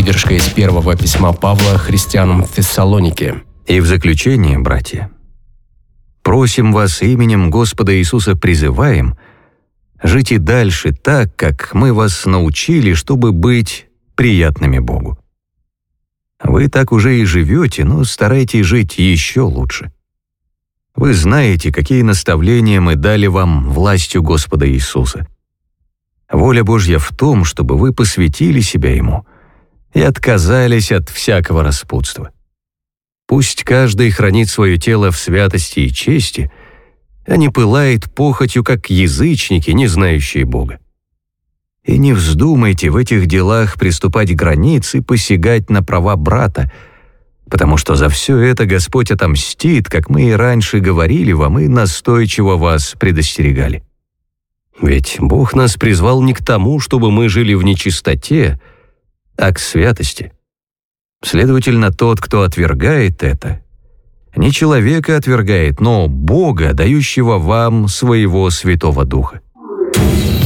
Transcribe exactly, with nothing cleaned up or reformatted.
Выдержка из первого письма Павла христианам в Фессалонике. И в заключение, братья, просим вас именем Господа Иисуса призываем, жить и дальше так, как мы вас научили, чтобы быть приятными Богу. Вы так уже и живете, но старайтесь жить еще лучше. Вы знаете, какие наставления мы дали вам властью Господа Иисуса. Воля Божья в том, чтобы вы посвятили себя Ему и отказались от всякого распутства. Пусть каждый хранит свое тело в святости и чести, а не пылает похотью, как язычники, не знающие Бога. И не вздумайте в этих делах приступать к границе и посягать на права брата, потому что за все это Господь отомстит, как мы и раньше говорили вам и настойчиво вас предостерегали. Ведь Бог нас призвал не к тому, чтобы мы жили в нечистоте, а к святости. Следовательно, тот, кто отвергает это, не человека отвергает, но Бога, дающего вам своего Святого Духа.